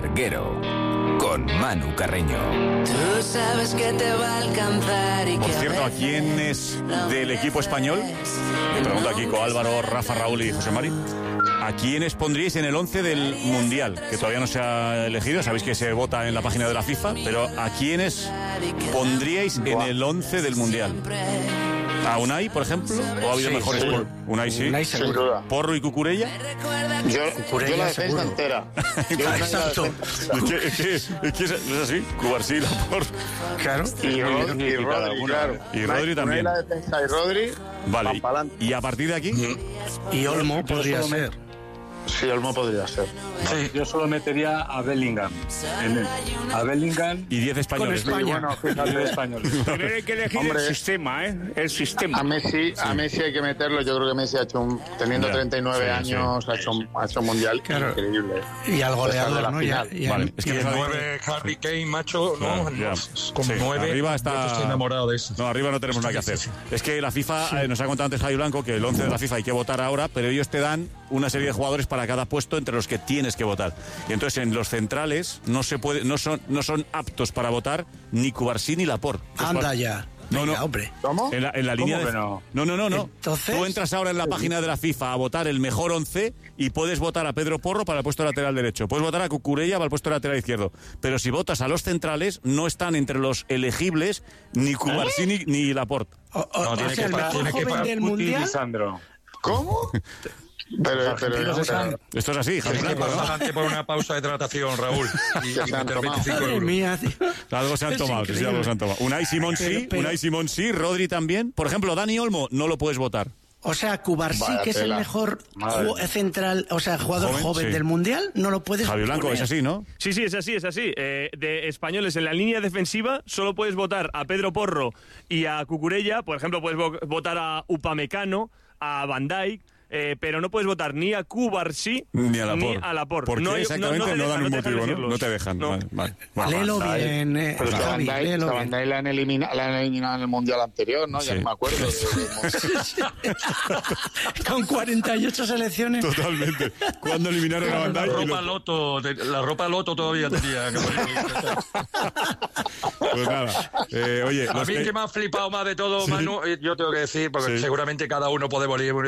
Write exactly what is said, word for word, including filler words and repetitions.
Larguero, con Manu Carreño. Tú sabes que te va a alcanzar y Por que cierto, ¿a quién es del equipo español? Le pregunto a Kiko, Álvaro, Rafa, Raúl y José Mari. ¿A quiénes pondríais en el once del Mundial? Que todavía no se ha elegido, sabéis que se vota en la página de la FIFA, pero ¿a quiénes pondríais en el once del Mundial? ¿A Unai, por ejemplo? ¿O ha habido Sí, mejores? seguro. Por... Unai sí. Unai Sin seguro. duda. ¿Porro y Cucurella? Yo, Cucurella yo la defensa seguro. entera. Yo la Exacto. defensa Es que, es que, es que es así, Cubarsí, Laporte. Claro. Y Rodri, y Rodri, claro. Y Rodri también. Unai la defensa y Rodri. Vale, van pa'lante. y a partir de aquí, Y Olmo podría solo me- ser. Sí, Olmo podría ser. Sí. Yo solo metería a Bellingham. En el- a Bellingham y diez españoles. Con España. Bueno, y el fíjate. español. Primero hay que elegir Hombre. el sistema, ¿eh? El sistema. A Messi, a Messi hay que meterlo. Yo creo que Messi ha hecho un, teniendo Ya, treinta y nueve sí, años, ha hecho un, ha hecho un mundial Claro. increíble. Y al de goleador, la ¿no? Ya, final. ya- Vale, es que ya- ya sabéis- nueve Harry Kane, macho, no, Claro, ya. con Sí, nueve. arriba Yo está... estoy enamorado de eso. No, arriba no tenemos nada que hacer. Es que la FIFA, eh, nos ha contado antes Javi Blanco que el once de la FIFA hay que votar ahora, pero ellos te dan una serie de jugadores para cada puesto entre los que tienes que votar. Y entonces en los centrales no se puede, no son, no son aptos para votar ni Cubarsí ni Laporte. Anda ya. No, Venga, no. hombre. ¿Cómo? En la, en la línea ¿Cómo de... que no? No, no, no, no. Entonces- Tú entras ahora en la página de la FIFA a votar el mejor once y puedes votar a Pedro Porro para el puesto lateral derecho. Puedes votar a Cucurella para el puesto lateral izquierdo. Pero si votas a los centrales, no están entre los elegibles ni Cubarsí ni, ni Laporte. O, o- No, o tiene sea, que el pa- mejor tiene que joven pa- del Putin y mundial. Sandro. ¿Cómo? Pero, pero, argentinos no, están- pero- Esto es así, Javi Tienes que Blanco, pasar ¿no? adelante por una pausa de hidratación, Raúl. Y, Ya y se han meter tomado. veinticinco Madre euros. mía, tío. Algo se han Es tomado, sí, sí, increíble. algo se han tomado. Unai Simón sí, Pero- pero- Unai Simón sí, Rodri también. Por ejemplo, Dani Olmo no lo puedes votar. O sea, Cubarsí, Vaya que es el tela. mejor Madre. ju- central, o sea, jugador Joven, joven, sí. del mundial, no lo puedes Javi Blanco, poner. es así, ¿no? Sí, sí, es así, es así. Eh, de españoles en la línea defensiva solo puedes votar a Pedro Porro y a Cucurella. Por ejemplo, puedes vo- votar a Upamecano, a Van Dijk, eh, pero no puedes votar ni a Cubarsí Ni a Laporte. Ni a Laporte. ¿Por qué No hay- exactamente? No, te dan dejan, un te dejan motivo, ¿no? elegirlos. No te dejan. No. Vale, vale, vale. Léelo Van Dijk. bien, eh, Pero es que a Van Javi, Dijk, léelo a Van bien. Dijk la han eliminado, la han eliminado en el mundial anterior, ¿no? Ya Sí. no me acuerdo. Con cuarenta y ocho selecciones. Totalmente. ¿Cuándo eliminaron a Van La Dijk? Y ropa lo- loto, te- la ropa loto todavía tenía que poner. Pues nada. Eh, oye, A los mí que- que me ha flipado más de todo, Sí. Manu, eh, yo tengo que decir, porque Sí. seguramente cada uno podemos ir